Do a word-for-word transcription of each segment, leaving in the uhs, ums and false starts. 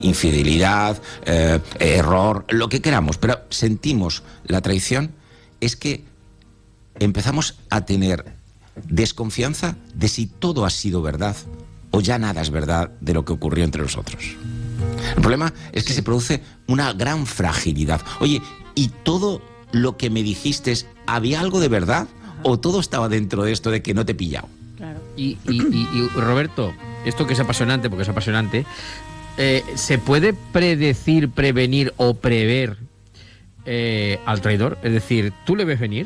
infidelidad, eh, error, lo que queramos, pero sentimos la traición, es que empezamos a tener desconfianza de si todo ha sido verdad o ya nada es verdad de lo que ocurrió entre nosotros. El problema es que se produce una gran fragilidad. Oye, ¿y todo lo que me dijiste, había algo de verdad o todo estaba dentro de esto de que no te he pillado? Claro. Y, y, y, y Roberto, esto que es apasionante, porque es apasionante, eh, ¿se puede predecir, prevenir o prever eh, al traidor? Es decir, ¿tú le ves venir?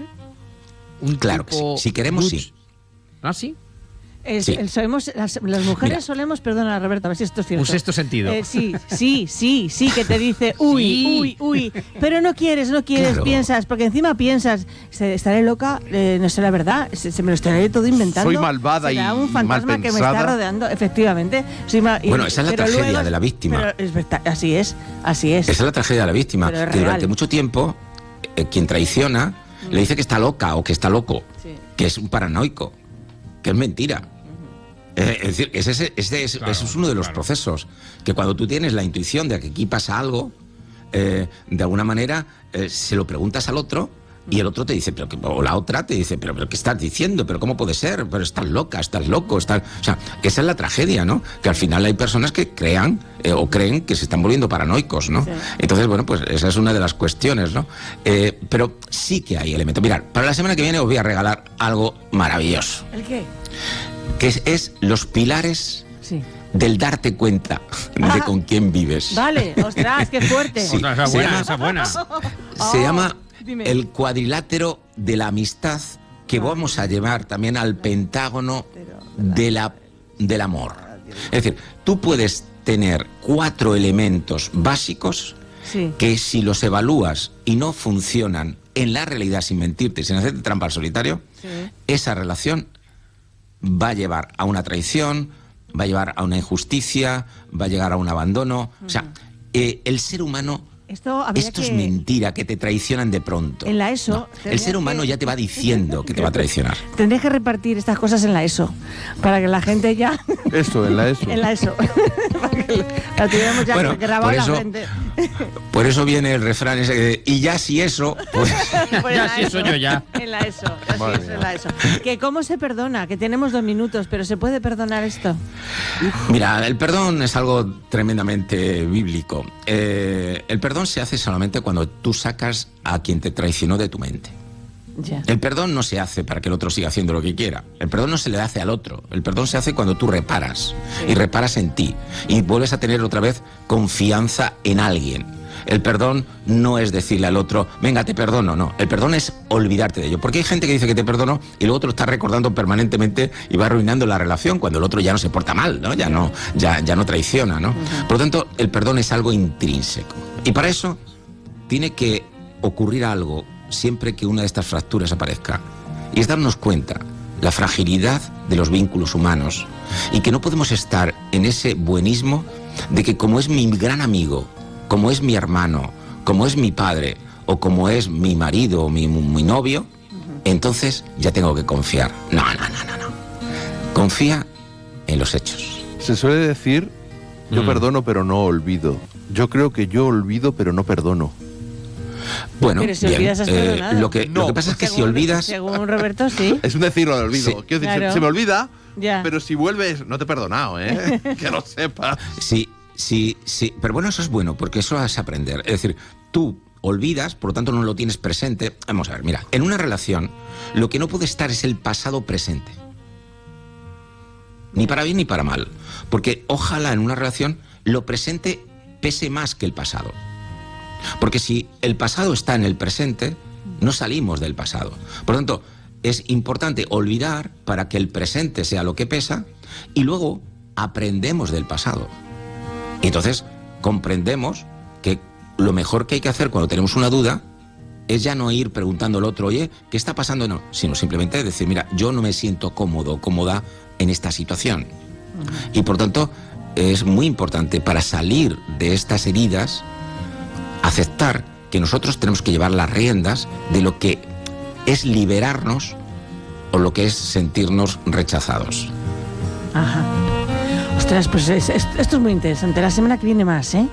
Un claro que sí. Si queremos, sí. ¿Ah, sí? Es, sí. el, sabemos, las, las mujeres Mira. solemos, perdona Roberto, a ver si esto es cierto. Un sexto sentido. Eh, sí, sí, sí, sí, que te dice, uy, Sí. uy, uy, pero no quieres, no quieres, Claro. piensas, porque encima piensas, se- estaré loca, eh, no sé la verdad, se, se me lo estaré todo inventando. Soy malvada Será y un fantasma mal que me está pensada. rodeando, efectivamente. Soy ma- y- Bueno, esa es la pero tragedia luego- de la víctima. pero es verdad, así es, así es. Esa es la tragedia de la víctima, Pero es que durante real. mucho tiempo eh, quien traiciona le dice que está loca o que está loco, Sí. que es un paranoico, que es mentira. Eh, es decir, ese, ese- ese es, Claro, ese es uno de los claro. procesos, que cuando tú tienes la intuición de que aquí pasa algo, eh, de alguna manera eh, se lo preguntas al otro y el otro te dice, pero que, o la otra te dice, pero, pero ¿qué estás diciendo? ¿Pero cómo puede ser? Pero estás loca, estás loco, estás... O sea, esa es la tragedia, ¿no? Que al final hay personas que crean eh, o creen que se están volviendo paranoicos, ¿no? Sí. Entonces, bueno, pues esa es una de las cuestiones, ¿no? Eh, pero sí que hay elementos. Mirad, para la semana que viene os voy a regalar algo maravilloso, ¿El qué? que es, es los pilares Sí. del darte cuenta de Ah. con quién vives. Vale, ostras, qué fuerte. Sí. Otra, esa se buena, llama- esa buena. Se Oh, llama dime. el cuadrilátero de la amistad, que vamos a llevar también al pentágono de la, del amor. Es decir, tú puedes tener cuatro elementos básicos Sí. que si los evalúas y no funcionan en la realidad, sin mentirte, sin hacerte trampa al solitario, Sí. esa relación va a llevar a una traición, va a llevar a una injusticia, va a llegar a un abandono. O sea, eh, el ser humano... Esto habría Esto que... es mentira, que te traicionan de pronto. En la ESO No, el tendría ser humano que- ya te va diciendo que te va a traicionar. Tendréis que repartir estas cosas en la ESO, para que la gente ya... Eso, en la ESO. en la ESO. Para que la tuviéramos ya Bueno, grabada por en la eso- frente. Por eso viene el refrán ese de, y ya si eso, pues... Pues Ya, en la sí, eso yo ya. En la ESO, así Madre es, mía. en la ESO. Que cómo se perdona, que tenemos dos minutos, pero ¿se puede perdonar esto? Mira, el perdón es algo tremendamente bíblico. Eh, el perdón se hace solamente cuando tú sacas a quien te traicionó de tu mente. Ya. El perdón no se hace para que el otro siga haciendo lo que quiera. El perdón no se le hace al otro. El perdón se hace cuando tú reparas. Sí. Y reparas en ti. Y vuelves a tener otra vez confianza en alguien. El perdón no es decirle al otro, venga, te perdono. No, el perdón es olvidarte de ello. Porque hay gente que dice que te perdonó y luego te lo está recordando permanentemente y va arruinando la relación cuando el otro ya no se porta mal, ¿no? Ya no, ya, ya no traiciona, ¿no? Por lo tanto, el perdón es algo intrínseco. Y para eso tiene que ocurrir algo siempre que una de estas fracturas aparezca. Y es darnos cuenta la fragilidad de los vínculos humanos y que no podemos estar en ese buenismo de que como es mi gran amigo, como es mi hermano, como es mi padre o como es mi marido o mi, mi novio, entonces ya tengo que confiar. No, no, no, no, no. Confía en los hechos. Se suele decir, yo Mm. perdono pero no olvido. Yo creo que yo olvido pero no perdono. Bueno, Pero si bien, olvidas, has eh, perdonado. lo, que, lo No, que pasa es que si Según- olvidas... Según Roberto, sí. Es un decirlo de olvido. Sí. Quiero decir, se- Claro. se, me olvida, Ya. pero si vuelves, no te he perdonado, ¿eh? Que lo sepas. Sí, sí, sí, pero bueno, eso es bueno, porque eso es aprender. Es decir, tú olvidas, por lo tanto no lo tienes presente. Vamos a ver, mira, en una relación lo que no puede estar es el pasado presente. Ni para bien ni para mal. Porque ojalá en una relación lo presente pese más que el pasado. Porque si el pasado está en el presente, no salimos del pasado. Por lo tanto, es importante olvidar para que el presente sea lo que pesa y luego aprendemos del pasado. Y entonces comprendemos que lo mejor que hay que hacer cuando tenemos una duda es ya no ir preguntando al otro, oye, ¿qué está pasando? No, sino simplemente decir, mira, yo no me siento cómodo, cómoda en esta situación. Y por tanto, es muy importante para salir de estas heridas aceptar que nosotros tenemos que llevar las riendas de lo que es liberarnos o lo que es sentirnos rechazados. Ajá. Ostras, pues es- es- esto es muy interesante. La semana que viene más, ¿eh?